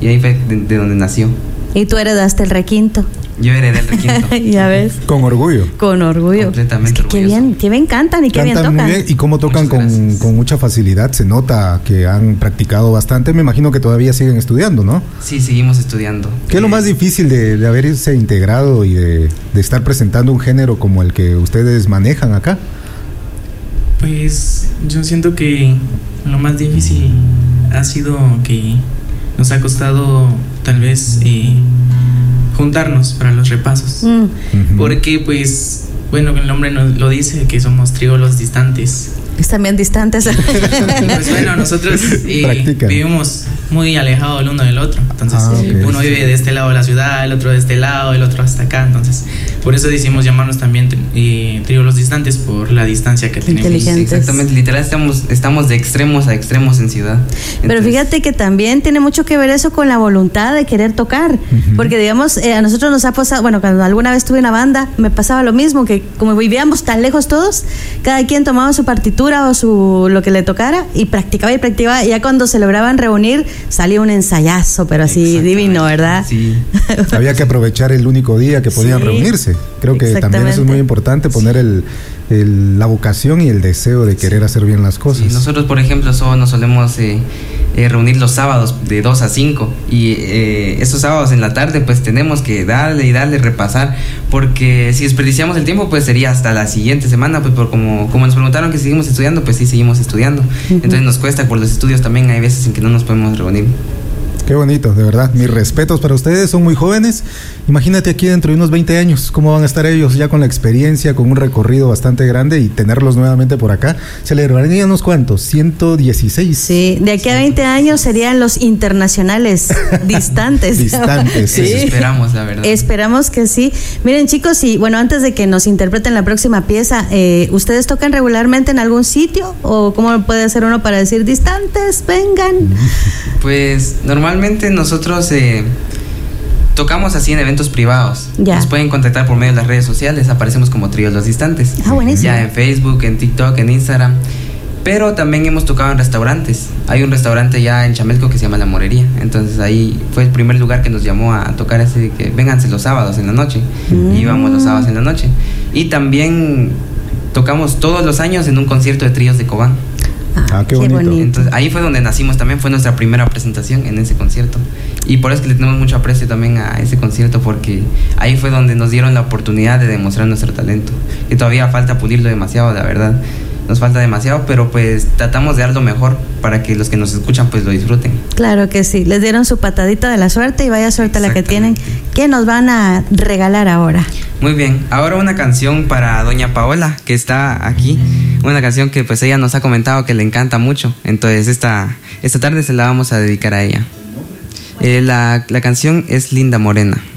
Y ahí fue de donde nació. Y tú heredaste el requinto. Yo heredé el requinto. Ya ves. Con orgullo. Con orgullo. Completamente orgulloso. Qué bien cantan y qué bien tocan. Muy bien. Y cómo tocan con mucha facilidad. Se nota que han practicado bastante. Me imagino que todavía siguen estudiando, ¿no? Sí, seguimos estudiando. ¿Qué es lo más difícil de haberse integrado y de estar presentando un género como el que ustedes manejan acá? Pues yo siento que lo más difícil ha sido que nos ha costado tal vez juntarnos para los repasos. Porque pues, bueno, el nombre nos lo dice, que somos triolos distantes. Están bien distantes. Pues bueno, nosotros vivimos muy alejados el uno del otro. Entonces, uno vive de este lado de la ciudad, el otro de este lado, el otro hasta acá. Entonces, por eso decidimos llamarnos también triolos distantes, por la distancia que tenemos. Exactamente, literal estamos de extremos a extremos en ciudad. Pero fíjate que también tiene mucho que ver eso con la voluntad de querer tocar. Porque digamos, a nosotros nos ha pasado, bueno, cuando alguna vez tuve una banda, me pasaba lo mismo, que como vivíamos tan lejos todos, cada quien tomaba su partitura o lo que le tocara y practicaba, y ya cuando se lograban reunir salía un ensayazo, pero así divino, ¿verdad? Sí. Había que aprovechar el único día que podían reunirse. Creo que también eso es muy importante, poner la vocación y el deseo de querer hacer bien las cosas. Sí, nosotros, por ejemplo, solo nos solemos reunir los sábados de 2 a 5 y esos sábados en la tarde pues tenemos que darle, repasar, porque si desperdiciamos el tiempo pues sería hasta la siguiente semana, pues como nos preguntaron que seguimos estudiando, pues sí seguimos estudiando. Entonces nos cuesta por los estudios también, hay veces en que no nos podemos reunir. Qué bonito, de verdad. Mis respetos para ustedes, son muy jóvenes. Imagínate aquí dentro de unos 20 años, cómo van a estar ellos ya con la experiencia, con un recorrido bastante grande, y tenerlos nuevamente por acá. ¿Celebrarían unos cuantos? 116. Sí, de aquí a 20 años serían los internacionales distantes. Distantes, sí. Eso esperamos, la verdad. Esperamos que sí. Miren, chicos, y bueno, antes de que nos interpreten la próxima pieza, ¿ustedes tocan regularmente en algún sitio? ¿O cómo puede hacer uno para decir distantes, vengan? Pues normalmente nosotros tocamos así en eventos privados. Nos pueden contactar por medio de las redes sociales, aparecemos como Tríos Los Distantes. Buenísimo. Ya en Facebook, en TikTok, en Instagram. Pero también hemos tocado en restaurantes. Hay un restaurante ya en Chamelco que se llama La Morería. Entonces ahí fue el primer lugar que nos llamó a tocar ese, que vénganse los sábados en la noche. Y íbamos los sábados en la noche. Y también tocamos todos los años en un concierto de tríos de Cobán. Qué bonito. Entonces ahí fue donde nacimos también, fue nuestra primera presentación en ese concierto. Y por eso es que le tenemos mucho aprecio también a ese concierto, porque ahí fue donde nos dieron la oportunidad de demostrar nuestro talento. Que todavía falta pulirlo demasiado, la verdad. Nos falta demasiado, pero pues tratamos de dar lo mejor para que los que nos escuchan pues lo disfruten. Claro que sí, les dieron su patadita de la suerte y vaya suerte la que tienen. ¿Qué nos van a regalar ahora? Muy bien, ahora una canción para doña Paola, que está aquí. Una canción que pues ella nos ha comentado que le encanta mucho. Entonces esta tarde se la vamos a dedicar a ella. La canción es Linda Morena.